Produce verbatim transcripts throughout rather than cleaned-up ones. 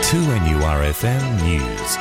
two N U R F M News.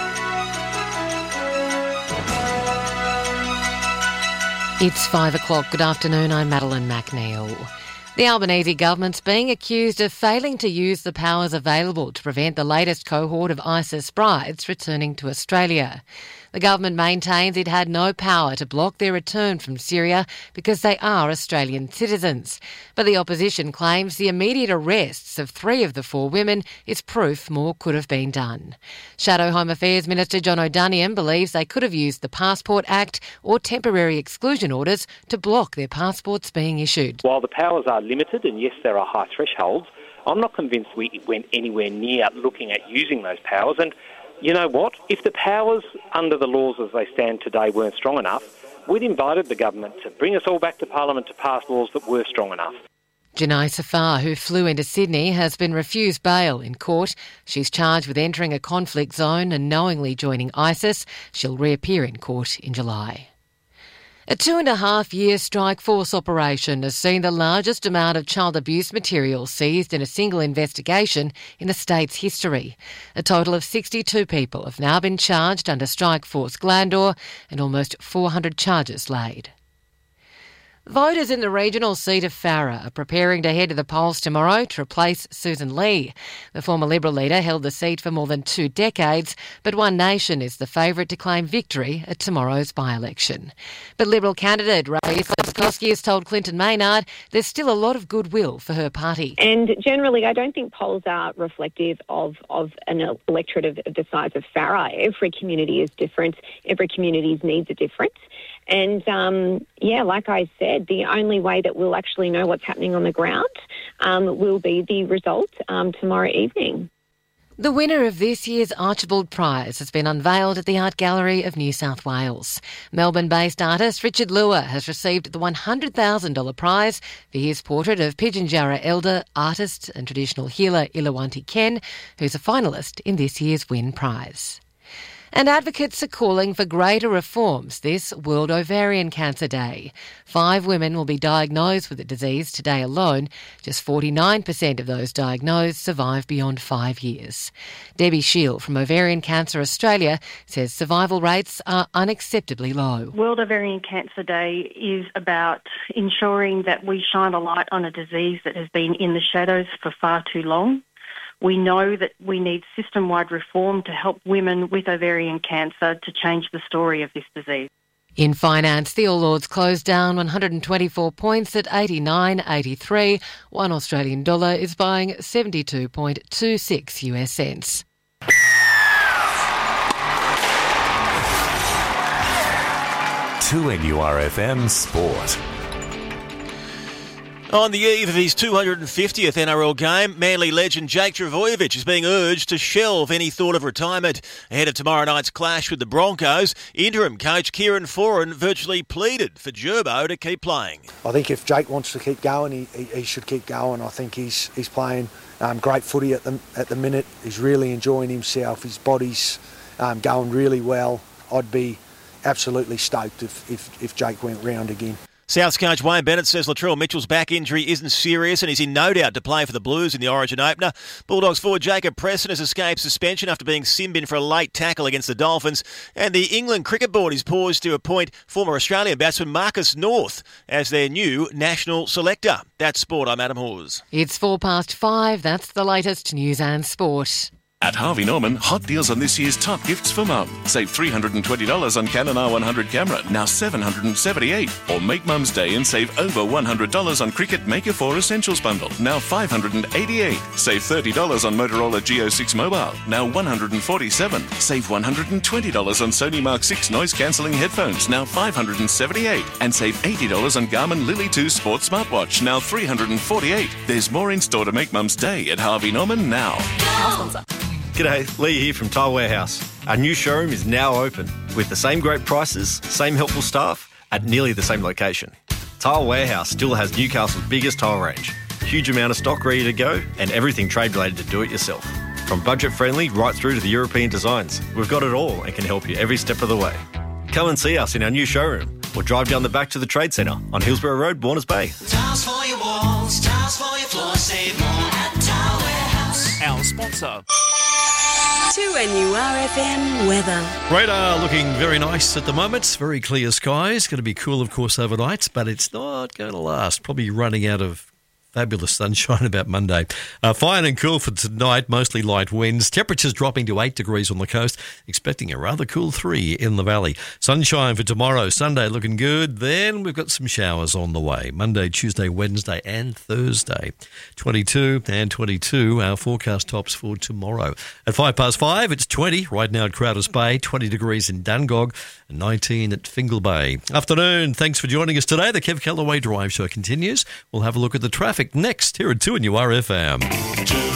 It's five o'clock. Good afternoon. I'm Madeline McNeil. The Albanese government's being accused of failing to use the powers available to prevent the latest cohort of ISIS brides returning to Australia. The government maintains it had no power to block their return from Syria because they are Australian citizens. But the opposition claims the immediate arrests of three of the four women is proof more could have been done. Shadow Home Affairs Minister John O'Daniel believes they could have used the Passport Act or temporary exclusion orders to block their passports being issued. While the powers are limited, and yes, there are high thresholds, I'm not convinced we went anywhere near looking at using those powers. And you know what? If the powers under the laws as they stand today weren't strong enough, we'd invited the government to bring us all back to Parliament to pass laws that were strong enough. Janai Safar, who flew into Sydney, has been refused bail in court. She's charged with entering a conflict zone and knowingly joining ISIS. She'll reappear in court in July. A two-and-a-half-year strike force operation has seen the largest amount of child abuse material seized in a single investigation in the state's history. A total of sixty-two people have now been charged under Strike Force Glandor and almost four hundred charges laid. Voters in the regional seat of Farrer are preparing to head to the polls tomorrow to replace Susan Lee. The former Liberal leader held the seat for more than two decades, but One Nation is the favourite to claim victory at tomorrow's by-election. But Liberal candidate Ray Slepkowski has told Clinton Maynard there's still a lot of goodwill for her party. And generally, I don't think polls are reflective of, of an electorate of, of the size of Farrer. Every community is different. Every community's needs are different. And, um, yeah, like I said, the only way that we'll actually know what's happening on the ground um, will be the result um, tomorrow evening. The winner of this year's Archibald Prize has been unveiled at the Art Gallery of New South Wales. Melbourne-based artist Richard Lua has received the one hundred thousand dollars prize for his portrait of Pitjantjatjara elder, artist and traditional healer Ilawanti Ken, who's a finalist in this year's Win Prize. And advocates are calling for greater reforms this World Ovarian Cancer Day. Five women will be diagnosed with the disease today alone. Just forty-nine percent of those diagnosed survive beyond five years. Debbie Shield from Ovarian Cancer Australia says survival rates are unacceptably low. World Ovarian Cancer Day is about ensuring that we shine a light on a disease that has been in the shadows for far too long. We know that we need system-wide reform to help women with ovarian cancer to change the story of this disease. In finance, the All Ords closed down one hundred twenty-four points at eighty-nine eighty-three. One Australian dollar is buying seventy-two point two six US cents. two N U R F M Sport. On the eve of his two hundred fiftieth N R L game, Manly legend Jake Trbojevic is being urged to shelve any thought of retirement. Ahead of tomorrow night's clash with the Broncos, interim coach Kieran Foran virtually pleaded for Gerbo to keep playing. I think if Jake wants to keep going, he, he, he should keep going. I think he's he's playing um, great footy at the, at the minute. He's really enjoying himself. His body's um, going really well. I'd be absolutely stoked if, if, if Jake went round again. Souths coach Wayne Bennett says Latrell Mitchell's back injury isn't serious and he's in no doubt to play for the Blues in the Origin opener. Bulldogs forward Jacob Preston has escaped suspension after being sin-binned for a late tackle against the Dolphins. And the England Cricket Board is poised to appoint former Australian batsman Marcus North as their new national selector. That's sport. I'm Adam Hawes. It's four past five. That's the latest news and sport. At Harvey Norman, hot deals on this year's top gifts for mum. Save three hundred twenty dollars on Canon R one hundred camera, now seven hundred seventy-eight dollars. Or make Mum's Day and save over one hundred dollars on Cricket Maker four Essentials bundle, now five hundred eighty-eight dollars. Save thirty dollars on Motorola Geo six Mobile, now one hundred forty-seven dollars. Save one hundred twenty dollars on Sony Mark six noise-cancelling headphones, now five hundred seventy-eight dollars. And save eighty dollars on Garmin Lily two Sports Smartwatch, now three hundred forty-eight dollars. There's more in store to make Mum's Day at Harvey Norman now. G'day, Lee here from Tile Warehouse. Our new showroom is now open with the same great prices, same helpful staff at nearly the same location. Tile Warehouse still has Newcastle's biggest tile range, huge amount of stock ready to go and everything trade related to do it yourself. From budget friendly right through to the European designs, we've got it all and can help you every step of the way. Come and see us in our new showroom or drive down the back to the Trade Centre on Hillsborough Road, Warners Bay. Tiles for your walls, tiles for your floor, save more at Tile Warehouse. Our sponsor. two N U R F M weather. Radar looking very nice at the moment. Very clear skies. Going to be cool, of course, overnight, but it's not going to last. Probably running out of fabulous sunshine about Monday. Uh, fine and cool for tonight, mostly light winds. Temperatures dropping to eight degrees on the coast, expecting a rather cool three in the valley. Sunshine for tomorrow, Sunday looking good. Then we've got some showers on the way. Monday, Tuesday, Wednesday and Thursday. twenty-two and twenty-two, our forecast tops for tomorrow. At five past five, it's twenty right now at Crowders Bay, twenty degrees in Dungog and nineteen at Fingal Bay. Afternoon, thanks for joining us today. The Kev Callaway Drive Show continues. We'll have a look at the traffic next here at two N U R F M.